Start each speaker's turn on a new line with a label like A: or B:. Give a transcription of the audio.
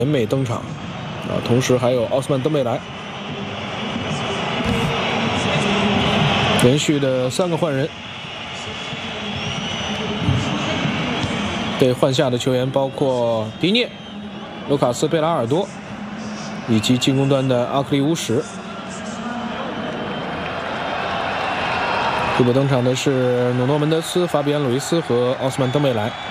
A: 美美登场同时还有奥斯曼登贝莱，连续的3个换人。被换下的球员包括迪涅、卢卡斯·贝拉尔多以及进攻端的阿克利乌什。替补登场的是努诺·门德斯、法比安·鲁伊斯和奥斯曼·登贝莱。